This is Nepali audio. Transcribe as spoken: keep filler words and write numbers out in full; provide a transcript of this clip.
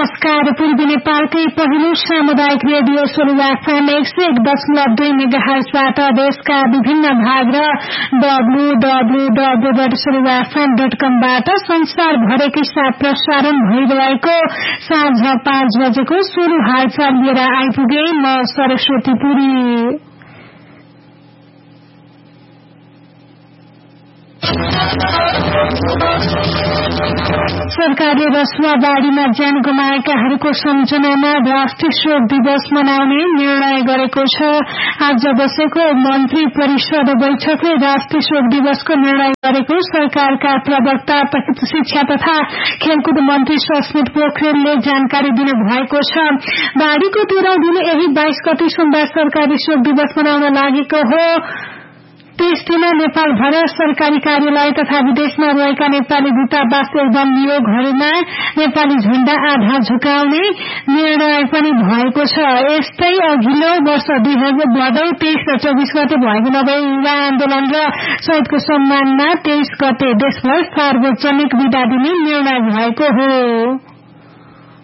नमस्कार। पूर्वी नेपालकै पहिलो सामुदायिक रेडियो सोलुवा एफएम एक सय एक दशमलव दुई मेगाहर्जबाट देशका विभिन्न भाग र W W W dot सोलुवा FM dot कमबाट संसारभरकै साथ प्रसारण भइरहेको साँझ पाँच बजेको सुरु हालचाल लिएर आइपुगे म सरस्वती पुरी। सरकारले रसुवा बाढ़ीमा ज्यान गुमाएकाहरूको सम्झनामा राष्ट्रिय शोक दिवस मनाउने निर्णय गरेको छ। आज बसेको मन्त्री परिषद बैठकले राष्ट्रिय शोक दिवसको निर्णय गरेको सरकारका प्रवक्ता शिक्षा तथा खेलकुद मन्त्री सस्मित पोखरेलले जानकारी दिनु भएको छ। बाढ़ीको तेह्रौं दिन यही बाइस गते सोमबार सरकारी शोक दिवस मनाउन लागेको हो। त्यस दिन नेपालभर सरकारी कार्यालय तथा विदेशमा रहेका नेपाली दूतावास एवं नियोगहरूमा नेपाली झण्डा आधा झुकाउने निर्णय पनि भएको छ। यस्तै अघिल्लो वर्ष दुई हजार भदौ तेइस र चौबिस गते भएको नवौं युवा आन्दोलन र शहीदको सम्मानमा तेइस गते देशभर सार्वजनिक विदा दिने निर्णय भएको हो।